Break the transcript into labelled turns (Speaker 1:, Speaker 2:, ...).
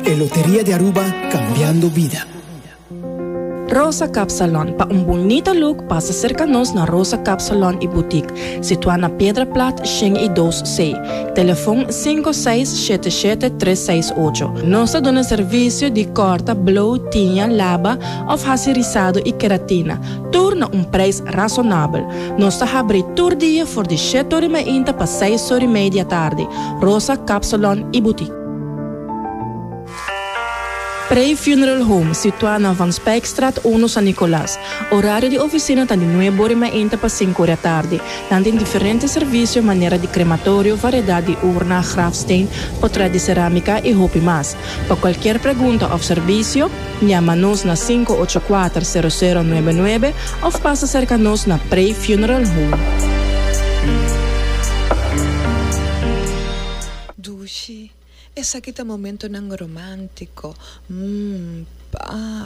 Speaker 1: El Lotería de Aruba, cambiando vida.
Speaker 2: Rosa Cap Salon. Pa un bonito look, passa cerca-nos na Rosa Cap Salon e Boutique. Situada na Pedra Plat, Xing e 2C. Telefone 5677-368. Nós damos serviço de corta, blow, tinha, laba, of racirizado e queratina. Tudo a preço razonável. Nós abrimos todo dia por de 7h30 para 6h30 da tarde. Rosa Cap Salon e Boutique. Prey Funeral Home, situada na Van Spijkstraat 1 San Nicolás. Horário de oficina está de 9h30 para 5h da tarde. Tem diferentes serviços, maneira de crematório, variedade de urna, grafsteen, portrait de cerâmica e roupa mais. Para qualquer pergunta ou serviço, chama-nos na 584-0099 ou passa cerca-nos na Prey Funeral Home.
Speaker 3: Dushi. Esa kita momento ng romántico.